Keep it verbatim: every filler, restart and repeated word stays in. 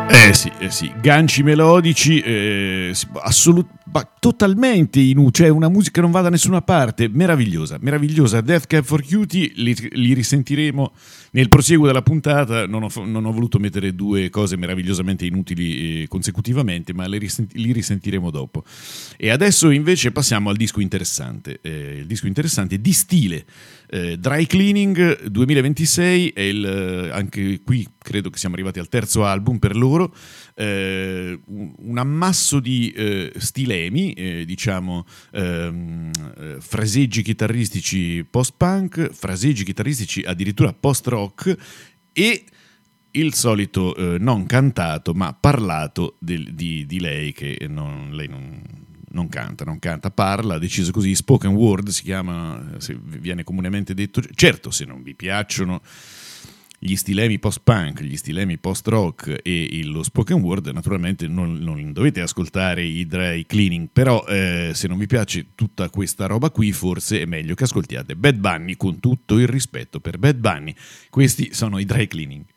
Eh sì, eh sì, ganci melodici, eh, assolut- ma totalmente inutili, cioè una musica che non va da nessuna parte, meravigliosa, meravigliosa. Death Cab for Cutie li, li risentiremo nel prosieguo della puntata. Non ho, non ho voluto mettere due cose meravigliosamente inutili eh, consecutivamente, ma li, risenti- li risentiremo dopo. E adesso invece passiamo al disco interessante, eh, il disco interessante di stile. Eh, Dry Cleaning duemilaventisei è il, anche qui credo che siamo arrivati al terzo album per loro, eh, un, un ammasso di eh, stilemi, eh, diciamo ehm, eh, fraseggi chitarristici post-punk, fraseggi chitarristici addirittura post-rock e il solito eh, non cantato ma parlato del, di, di lei che non, lei non, non canta, non canta, parla, deciso così, spoken word si chiama, se viene comunemente detto. Certo, se non vi piacciono gli stilemi post-punk, gli stilemi post-rock e lo spoken word, naturalmente non, non dovete ascoltare i Dry Cleaning, però eh, se non vi piace tutta questa roba qui, forse è meglio che ascoltiate Bad Bunny, con tutto il rispetto per Bad Bunny. Questi sono i Dry Cleaning.